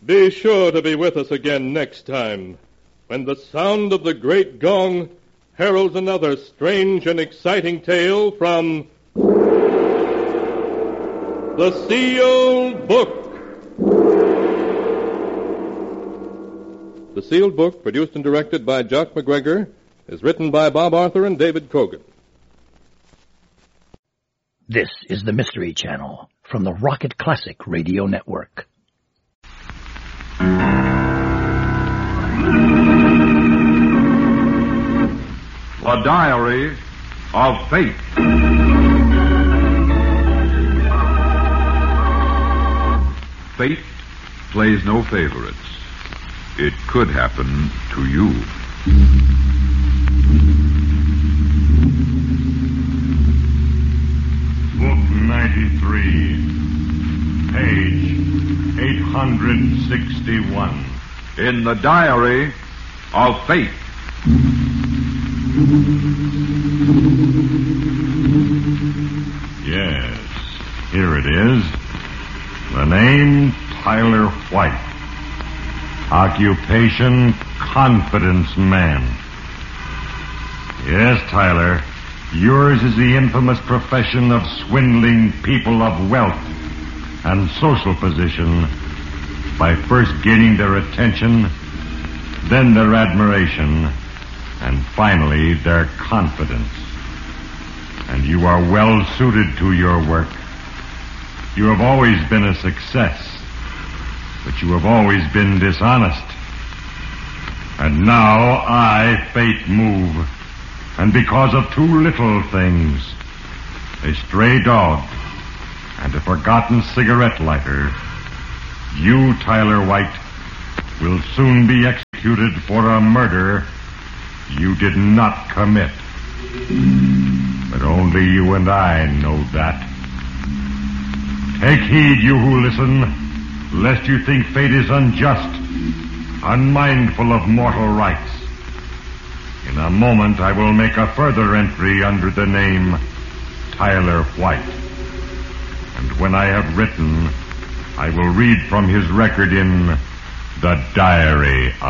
Be sure to be with us again next time, when the sound of the great gong heralds another strange and exciting tale from The Sealed Book. The Sealed Book, produced and directed by Jock McGregor, is written by Bob Arthur and David Kogan. This is the Mystery Channel from the Rocket Classic Radio Network. The Diary of Fate. Fate plays no favorites. It could happen to you. Book 93, page 861. In the Diary of Fate. Yes, here it is. The name, Tyler White. Occupation, confidence man. Yes, Tyler, yours is the infamous profession of swindling people of wealth and social position by first gaining their attention, then their admiration, and finally their confidence. And you are well suited to your work. You have always been a success, but you have always been dishonest. And now I, Fate, move, and because of two little things, a stray dog and a forgotten cigarette lighter, you, Tyler White, will soon be executed for a murder you did not commit. But only you and I know that. Take heed, you who listen, lest you think fate is unjust, unmindful of mortal rights. In a moment I will make a further entry under the name Tyler White. And when I have written, I will read from his record in The Diary